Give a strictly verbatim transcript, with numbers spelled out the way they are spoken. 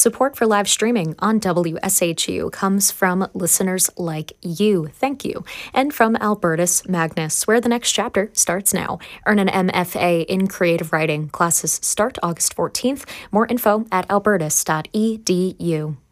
Support for live streaming on W S H U comes from listeners like you. Thank you. And from Albertus Magnus, where the next chapter starts now. Earn an M F A in creative writing. Classes start August fourteenth. More info at albertus dot e d u.